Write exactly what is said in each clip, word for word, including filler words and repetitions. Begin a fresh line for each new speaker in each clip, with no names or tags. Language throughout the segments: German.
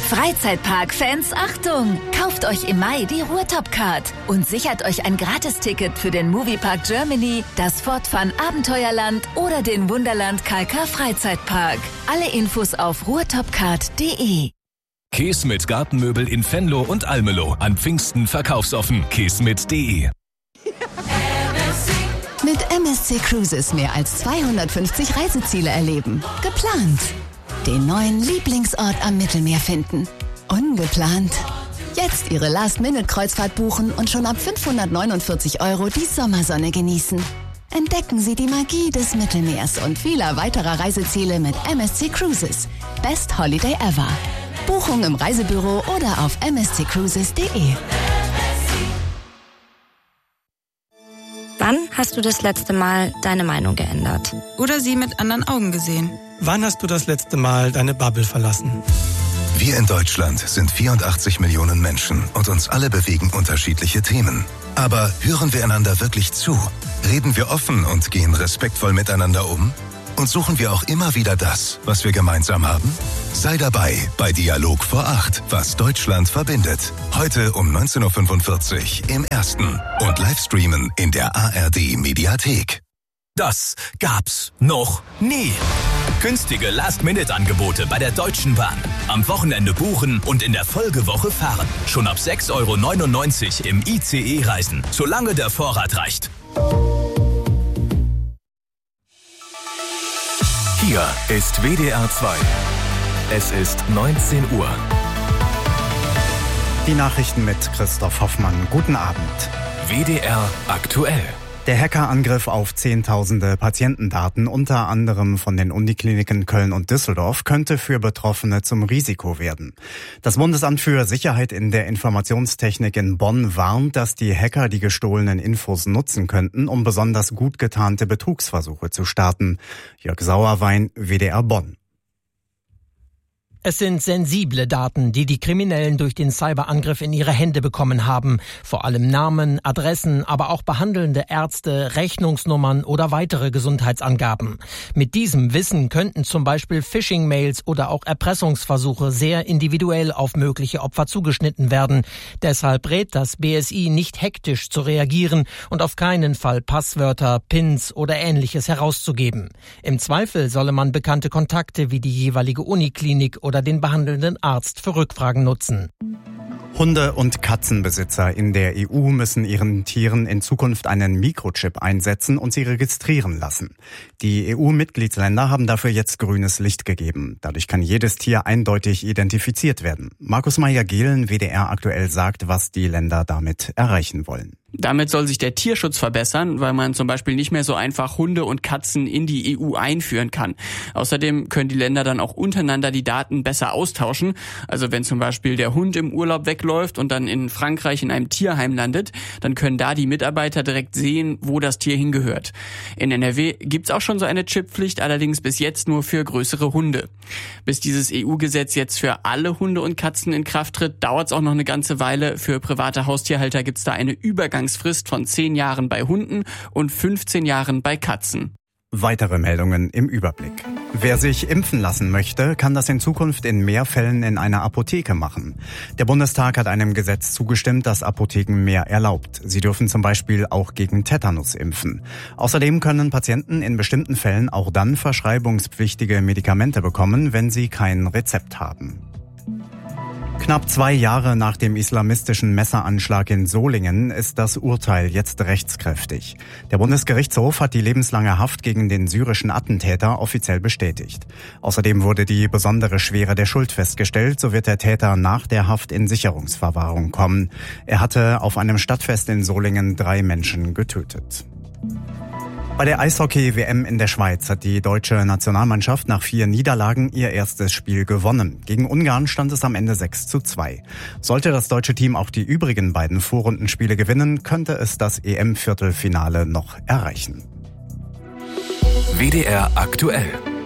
Freizeitpark-Fans, Achtung! Kauft euch im Mai die Ruhrtop-Card und sichert euch ein Gratisticket für den Moviepark Germany, das Fort Fun Abenteuerland oder den Wunderland K K Freizeitpark. Alle Infos auf ruhrtopcard punkt de.
Keesmit Gartenmöbel in Venlo und Almelo. An Pfingsten verkaufsoffen. keesmit punkt de.
Mit M S C Cruises mehr als zweihundertfünfzig Reiseziele erleben. Geplant. Den neuen Lieblingsort am Mittelmeer finden. Ungeplant. Jetzt Ihre Last-Minute-Kreuzfahrt buchen und schon ab fünfhundertneunundvierzig Euro die Sommersonne genießen. Entdecken Sie die Magie des Mittelmeers und vieler weiterer Reiseziele mit M S C Cruises. Best Holiday ever. Buchung im Reisebüro oder auf m s c cruises punkt de.
Wann hast du das letzte Mal deine Meinung geändert?
Oder sie mit anderen Augen gesehen?
Wann hast du das letzte Mal deine Bubble verlassen?
Wir in Deutschland sind vierundachtzig Millionen Menschen und uns alle bewegen unterschiedliche Themen. Aber hören wir einander wirklich zu? Reden wir offen und gehen respektvoll miteinander um? Und suchen wir auch immer wieder das, was wir gemeinsam haben? Sei dabei bei Dialog vor acht, was Deutschland verbindet. Heute um neunzehn Uhr fünfundvierzig im Ersten und Livestreamen in der A R D-Mediathek.
Das gab's noch nie. Günstige Last-Minute-Angebote bei der Deutschen Bahn. Am Wochenende buchen und in der Folgewoche fahren. Schon ab sechs Euro neunundneunzig im I C E reisen, solange der Vorrat reicht.
Hier ist W D R zwei. Es ist neunzehn Uhr.
Die Nachrichten mit Christoph Hoffmann. Guten Abend.
W D R aktuell.
Der Hackerangriff auf zehntausende Patientendaten, unter anderem von den Unikliniken Köln und Düsseldorf, könnte für Betroffene zum Risiko werden. Das Bundesamt für Sicherheit in der Informationstechnik in Bonn warnt, dass die Hacker die gestohlenen Infos nutzen könnten, um besonders gut getarnte Betrugsversuche zu starten. Jörg Sauerwein, W D R Bonn.
Es sind sensible Daten, die die Kriminellen durch den Cyberangriff in ihre Hände bekommen haben. Vor allem Namen, Adressen, aber auch behandelnde Ärzte, Rechnungsnummern oder weitere Gesundheitsangaben. Mit diesem Wissen könnten zum Beispiel Phishing-Mails oder auch Erpressungsversuche sehr individuell auf mögliche Opfer zugeschnitten werden. Deshalb rät das B S I nicht hektisch zu reagieren und auf keinen Fall Passwörter, Pins oder Ähnliches herauszugeben. Im Zweifel solle man bekannte Kontakte wie die jeweilige Uniklinik oder den behandelnden Arzt für Rückfragen nutzen.
Hunde- und Katzenbesitzer in der E U müssen ihren Tieren in Zukunft einen Mikrochip einsetzen und sie registrieren lassen. Die E U-Mitgliedsländer haben dafür jetzt grünes Licht gegeben. Dadurch kann jedes Tier eindeutig identifiziert werden. Markus Meyer-Gehlen, W D R aktuell, sagt, was die Länder damit erreichen wollen.
Damit soll sich der Tierschutz verbessern, weil man zum Beispiel nicht mehr so einfach Hunde und Katzen in die E U einführen kann. Außerdem können die Länder dann auch untereinander die Daten besser austauschen. Also wenn zum Beispiel der Hund im Urlaub wegläuft und dann in Frankreich in einem Tierheim landet, dann können da die Mitarbeiter direkt sehen, wo das Tier hingehört. In N R W gibt's auch schon so eine Chipppflicht, allerdings bis jetzt nur für größere Hunde. Bis dieses E U-Gesetz jetzt für alle Hunde und Katzen in Kraft tritt, dauert's auch noch eine ganze Weile. Für private Haustierhalter gibt's da eine Übergangsfrist von zehn Jahren bei Hunden und fünfzehn Jahren bei Katzen.
Weitere Meldungen im Überblick. Wer sich impfen lassen möchte, kann das in Zukunft in mehr Fällen in einer Apotheke machen. Der Bundestag hat einem Gesetz zugestimmt, das Apotheken mehr erlaubt. Sie dürfen zum Beispiel auch gegen Tetanus impfen. Außerdem können Patienten in bestimmten Fällen auch dann verschreibungspflichtige Medikamente bekommen, wenn sie kein Rezept haben. Knapp zwei Jahre nach dem islamistischen Messeranschlag in Solingen ist das Urteil jetzt rechtskräftig. Der Bundesgerichtshof hat die lebenslange Haft gegen den syrischen Attentäter offiziell bestätigt. Außerdem wurde die besondere Schwere der Schuld festgestellt, so wird der Täter nach der Haft in Sicherungsverwahrung kommen. Er hatte auf einem Stadtfest in Solingen drei Menschen getötet. Bei der Eishockey-W M in der Schweiz hat die deutsche Nationalmannschaft nach vier Niederlagen ihr erstes Spiel gewonnen. Gegen Ungarn stand es am Ende sechs zu zwei. Sollte das deutsche Team auch die übrigen beiden Vorrundenspiele gewinnen, könnte es das E M-Viertelfinale noch erreichen.
W D R aktuell.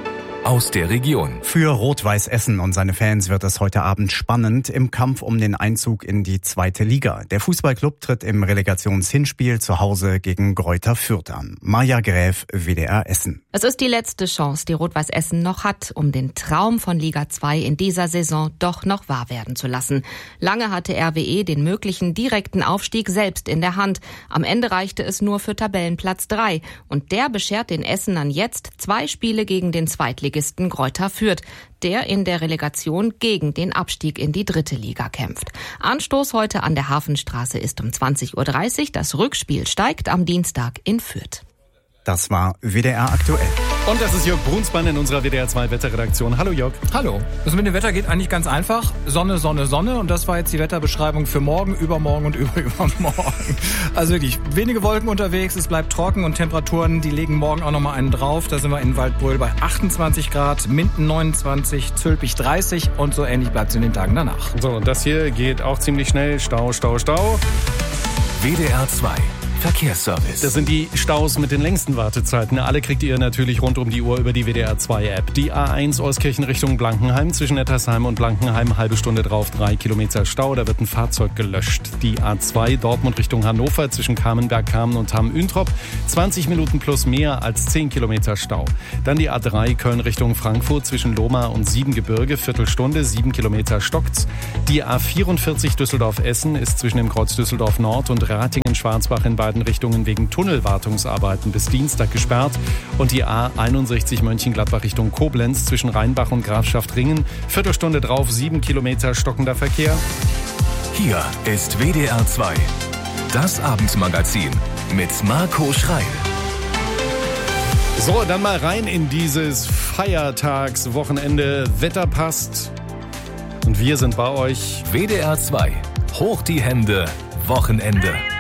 aus der Region.
Für Rot-Weiß Essen und seine Fans wird es heute Abend spannend im Kampf um den Einzug in die zweite Liga. Der Fußballclub tritt im Relegationshinspiel zu Hause gegen Greuther Fürth an. Maja Gräf, W D R Essen.
Es ist die letzte Chance, die Rot-Weiß Essen noch hat, um den Traum von Liga zwei in dieser Saison doch noch wahr werden zu lassen. Lange hatte R W E den möglichen direkten Aufstieg selbst in der Hand. Am Ende reichte es nur für Tabellenplatz drei. Und der beschert den Essenern jetzt zwei Spiele gegen den Zweitligisten Greuther Fürth, der in der Relegation gegen den Abstieg in die dritte Liga kämpft. Anstoß heute an der Hafenstraße ist um zwanzig Uhr dreißig. Das Rückspiel steigt am Dienstag in Fürth.
Das war W D R aktuell.
Und das ist Jörg Brunsmann in unserer W D R zwei Wetterredaktion. Hallo Jörg.
Hallo. Das mit dem Wetter geht eigentlich ganz einfach. Sonne, Sonne, Sonne. Und das war jetzt die Wetterbeschreibung für morgen, übermorgen und überübermorgen. Also wirklich wenige Wolken unterwegs. Es bleibt trocken und Temperaturen, die legen morgen auch nochmal einen drauf. Da sind wir in Waldbröl bei achtundzwanzig Grad, Minden neunundzwanzig, Zülpich dreißig und so ähnlich bleibt es in den Tagen danach.
So, und das hier geht auch ziemlich schnell. Stau, Stau, Stau.
W D R zwei. Verkehrsservice.
Das sind die Staus mit den längsten Wartezeiten. Alle kriegt ihr natürlich rund um die Uhr über die W D R zwei App. Die A eins Euskirchen Richtung Blankenheim, zwischen Nettersheim und Blankenheim, halbe Stunde drauf, drei Kilometer Stau, da wird ein Fahrzeug gelöscht. Die A zwei Dortmund Richtung Hannover, zwischen Kamenberg-Kamen und Hamm-Üntrop, zwanzig Minuten plus mehr als zehn Kilometer Stau. Dann die A drei Köln Richtung Frankfurt, zwischen Lohmar und Siebengebirge, Viertelstunde, sieben Kilometer stockt's. Die A vierundvierzig Düsseldorf-Essen ist zwischen dem Kreuz Düsseldorf Nord und Ratingen-Schwarzbach in beiden Richtungen wegen Tunnelwartungsarbeiten bis Dienstag gesperrt. Und die A einundsechzig Mönchengladbach Richtung Koblenz zwischen Rheinbach und Grafschaft Ringen. Viertelstunde drauf, sieben Kilometer stockender Verkehr.
Hier ist W D R zwei. Das Abendmagazin mit Marco Schreil.
So, dann mal rein in dieses Feiertagswochenende. Wetter passt. Und wir sind bei euch.
W D R zwei. Hoch die Hände. Wochenende.